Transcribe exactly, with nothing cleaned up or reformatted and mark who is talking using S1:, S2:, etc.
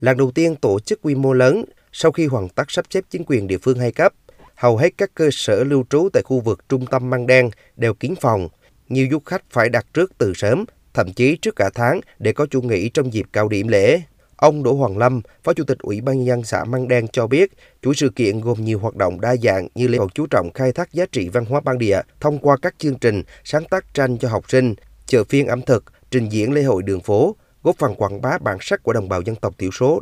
S1: Lần đầu tiên tổ chức quy mô lớn sau khi hoàn tất sắp xếp chính quyền địa phương hai cấp, hầu hết các cơ sở lưu trú tại khu vực trung tâm Măng Đen đều kín phòng. Nhiều du khách phải đặt trước từ sớm, thậm chí trước cả tháng để có chỗ nghỉ trong dịp cao điểm lễ. Ông Đỗ Hoàng Lâm, Phó Chủ tịch Ủy ban Nhân dân xã Măng Đen cho biết, chuỗi sự kiện gồm nhiều hoạt động đa dạng như lễ hội chú trọng khai thác giá trị văn hóa bản địa thông qua các chương trình sáng tác tranh cho học sinh, chợ phiên ẩm thực, trình diễn lễ hội đường phố, góp phần quảng bá bản sắc của đồng bào dân tộc thiểu số